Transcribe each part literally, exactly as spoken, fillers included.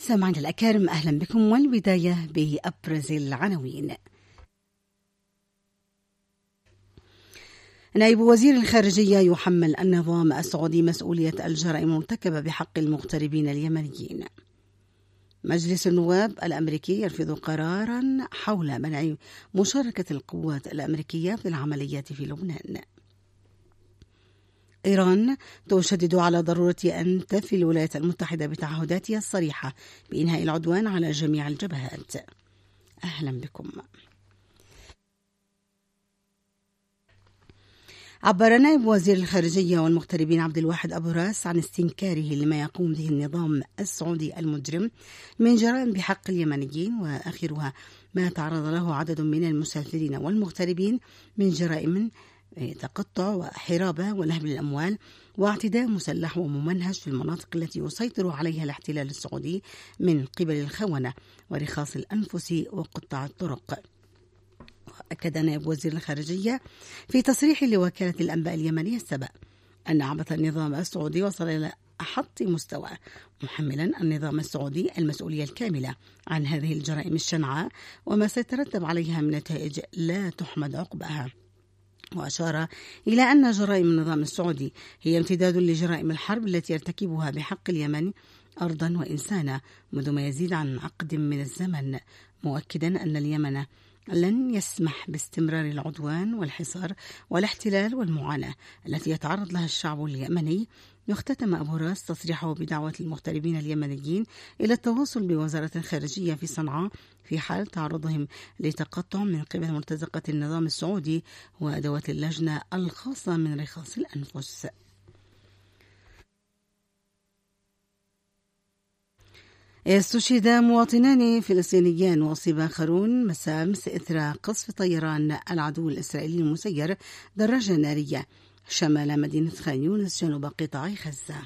مستمعينا الأكارم، أهلا بكم، والبداية بأبرز العناوين. نائب وزير الخارجية يحمل النظام السعودي مسؤولية الجرائم المرتكبة بحق المغتربين اليمنيين. مجلس النواب الأمريكي يرفض قرارا حول منع مشاركة القوات الأمريكية في العمليات في لبنان. إيران تشدد على ضرورة أن تفي الولايات المتحدة بتعهداتها الصريحة بإنهاء العدوان على جميع الجبهات. أهلا بكم. عبر نائب وزير الخارجية والمغتربين عبد الواحد أبو راس عن استنكاره لما يقوم به النظام السعودي المجرم من جرائم بحق اليمنيين، وآخرها ما تعرض له عدد من المسافرين والمغتربين من جرائم تقطع وحرابة ونهب الأموال واعتداء مسلح وممنهج في المناطق التي يسيطر عليها الاحتلال السعودي من قبل الخونة ورخاص الأنفس وقطاع الطرق. أكد نائب وزير الخارجية في تصريح لوكالة الأنباء اليمنية السبأ أن عبث النظام السعودي وصل إلى أحط مستوى، محملا النظام السعودي المسؤولية الكاملة عن هذه الجرائم الشنعاء وما سيترتب عليها من نتائج لا تحمد عقباها. وأشار إلى أن جرائم النظام السعودي هي امتداد لجرائم الحرب التي يرتكبها بحق اليمن أرضا وإنسانا منذ ما يزيد عن عقد من الزمن، مؤكدا أن اليمن لن يسمح باستمرار العدوان والحصار والاحتلال والمعاناة التي يتعرض لها الشعب اليمني. يختتم أبو راس تصريحه بدعوة المغتربين اليمنيين إلى التواصل بوزارة الخارجية في صنعاء في حال تعرضهم لتقطع من قبل مرتزقة النظام السعودي وأدوات اللجنة الخاصة من رخاص الأنفس. استشهد مواطنان فلسطينيان وأصيب آخرون مساء أمس إثر قصف طيران العدو الإسرائيلي المسير دراجة نارية شمال مدينة خان يونس جنوب قطاع غزة.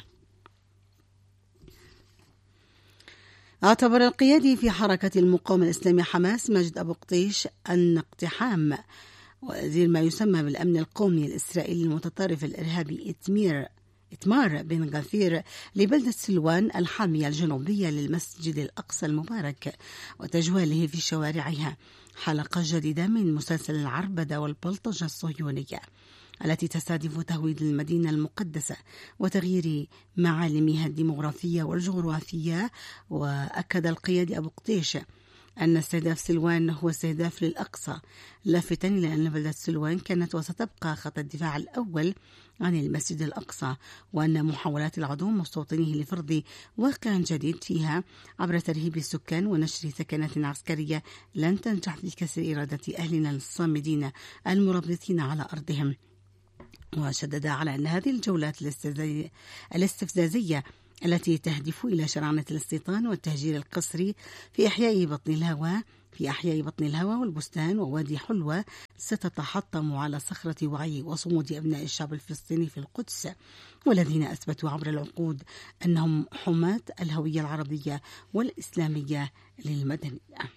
اعتبر القيادي في حركة المقاومة الإسلامي حماس ماجد أبو قطيش أن اقتحام وزير ما يسمى بالأمن القومي الإسرائيلي المتطرف الإرهابي إتمير إتمار بن غفير لبلدة سلوان الحامية الجنوبية للمسجد الأقصى المبارك وتجواله في شوارعها حلقة جديدة من مسلسل العربدة والبلطجة الصهيونية التي تستهدف تهويد المدينة المقدسة وتغيير معالمها الديمغرافية والجغرافية. وأكد القيادي أبو قطيش أن استهداف سلوان هو استهداف للأقصى، لافتا إلى أن بلدة سلوان كانت وستبقى خط الدفاع الأول عن المسجد الأقصى، وأن محاولات العدو مستوطنيه لفرض واقع جديد فيها عبر ترهيب السكان ونشر ثكنات عسكرية لن تنجح في كسر إرادة أهلنا الصامدين المرابطين على أرضهم. وشدد على أن هذه الجولات الاستفزازية التي تهدف إلى شرعنة الاستيطان والتهجير القسري في أحياء بطن الهوى في أحياء بطن الهوى والبستان ووادي حلوة ستتحطم على صخرة وعي وصمود أبناء الشعب الفلسطيني في القدس، والذين أثبتوا عبر العقود أنهم حماة الهوية العربية والإسلامية للمدنية.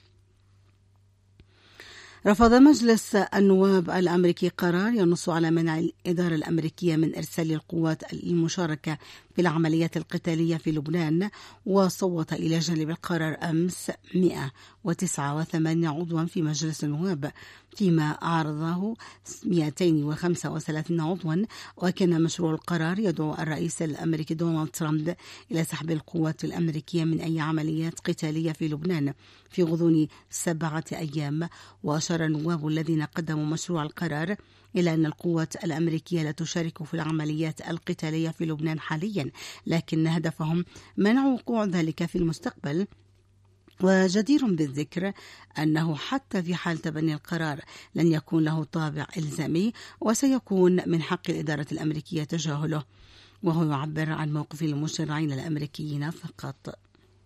رفض مجلس النواب الأمريكي قرار ينص على منع الإدارة الأمريكية من إرسال القوات المشاركة في العمليات القتالية في لبنان، وصوت إلى جانب القرار أمس مئة وتسعة وثمانين عضوا في مجلس النواب، فيما عارضه مئتين وخمسة وثلاثين عضوا. وكان مشروع القرار يدعو الرئيس الأمريكي دونالد ترامب إلى سحب القوات الأمريكية من أي عمليات قتالية في لبنان في غضون سبعة أيام. وأشار النواب الذين قدموا مشروع القرار إلى أن القوات الأمريكية لا تشارك في العمليات القتالية في لبنان حاليا، لكن هدفهم منع وقوع ذلك في المستقبل. وجدير بالذكر أنه حتى في حال تبني القرار لن يكون له طابع إلزامي، وسيكون من حق الإدارة الأمريكية تجاهله، وهو يعبر عن موقف المشرعين الأمريكيين فقط.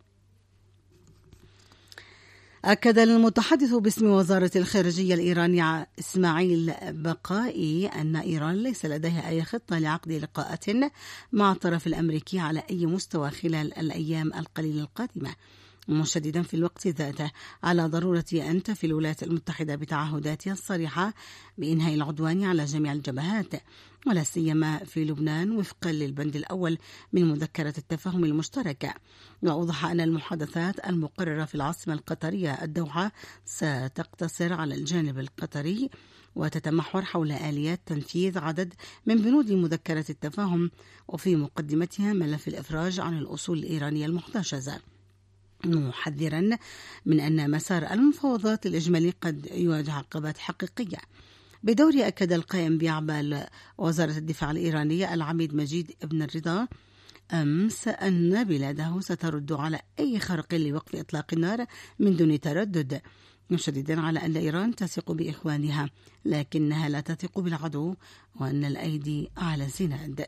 أكد المتحدث باسم وزارة الخارجية الإيرانية إسماعيل بقائي أن إيران ليس لديها أي خطة لعقد لقاءات مع الطرف الأمريكي على أي مستوى خلال الأيام القليلة القادمة، مشددا في الوقت ذاته على ضرورة أن تفي الولايات المتحدة بتعهداتها الصريحة بإنهاء العدوان على جميع الجبهات، ولا سيما في لبنان وفقا للبند الأول من مذكرة التفاهم المشتركة. وأوضح أن المحادثات المقررة في العاصمة القطرية الدوحة ستقتصر على الجانب القطري وتتمحور حول آليات تنفيذ عدد من بنود مذكرة التفاهم، وفي مقدمتها ملف الإفراج عن الأصول الإيرانية المحتجزة، محذرا من أن مسار المفاوضات الإجمالي قد يواجه عقبات حقيقية. بدوره أكد القائم بأعمال وزارة الدفاع الإيرانية العميد مجيد ابن الرضا أمس أن بلاده سترد على أي خرق لوقف إطلاق النار من دون تردد، مشددا على أن إيران تثق بإخوانها لكنها لا تثق بالعدو وأن الأيدي على الزناد.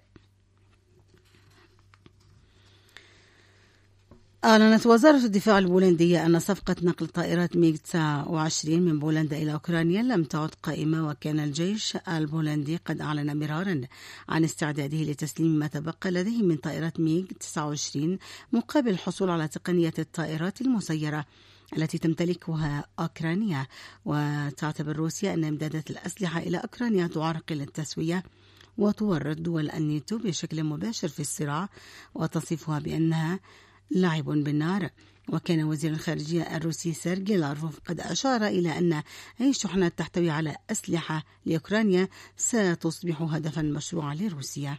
أعلنت وزارة الدفاع البولندية أن صفقة نقل طائرات ميغ تسعة وعشرين من بولندا إلى أوكرانيا لم تعد قائمة، وكان الجيش البولندي قد أعلن مرارا عن استعداده لتسليم ما تبقى لديه من طائرات ميغ تسعة وعشرين مقابل الحصول على تقنية الطائرات المسيرة التي تمتلكها أوكرانيا. وتعتبر روسيا أن إمدادات الأسلحة إلى أوكرانيا تعرقل التسوية وتورط دول الناتو بشكل مباشر في الصراع، وتصفها بأنها لعب بالنار. وكان وزير الخارجية الروسي سيرجي لافروف قد أشار إلى أن أي شحنات تحتوي على أسلحة لأوكرانيا ستصبح هدفا مشروعا لروسيا.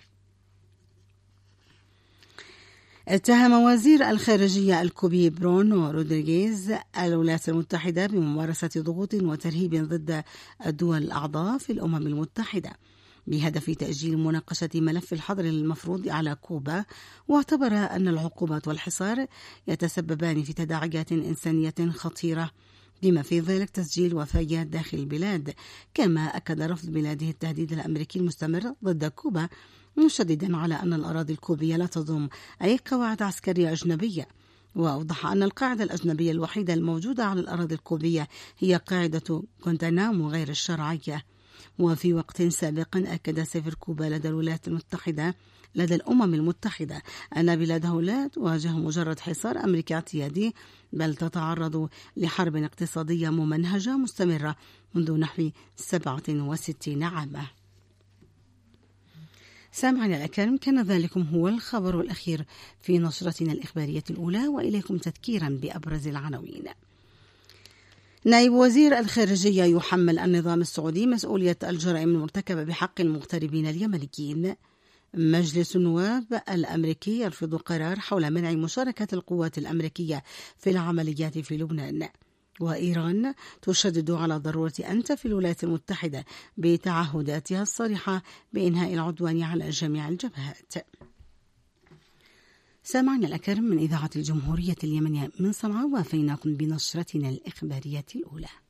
اتهم وزير الخارجية الكوبي برونو رودريغيز الولايات المتحدة بممارسة ضغوط وترهيب ضد الدول الأعضاء في الأمم المتحدة بهدف تأجيل مناقشة ملف الحظر المفروض على كوبا، واعتبر أن العقوبات والحصار يتسببان في تداعيات إنسانية خطيرة بما في ذلك تسجيل وفيات داخل البلاد. كما أكد رفض بلاده التهديد الأمريكي المستمر ضد كوبا، مشددا على أن الأراضي الكوبية لا تضم أي قواعد عسكرية أجنبية. وأوضح أن القاعدة الأجنبية الوحيدة الموجودة على الأراضي الكوبية هي قاعدة غوانتانامو غير الشرعية. وفي وقت سابق أكد سفير كوبا لدى الولايات المتحدة لدى الأمم المتحدة أن بلاده لا تواجه مجرد حصار أمريكي اعتيادي، بل تتعرض لحرب اقتصادية ممنهجة مستمرة منذ نحو سبعة وستين عاما. سامعنا الأكارم، كان ذلكم هو الخبر الأخير في نشرتنا الإخبارية الأولى، وإليكم تذكيرا بأبرز العناوين. نائب وزير الخارجية يحمل النظام السعودي مسؤولية الجرائم المرتكبة بحق المغتربين اليمنيين. مجلس النواب الأمريكي يرفض قرار حول منع مشاركة القوات الأمريكية في العمليات في لبنان. وإيران تشدد على ضرورة أن تفي الولايات المتحدة بتعهداتها الصريحة بإنهاء العدوان على جميع الجبهات. سامعنا الأكارم من إذاعة الجمهورية اليمنية من صنعاء، وافيناكم بنشرتنا الإخبارية الأولى.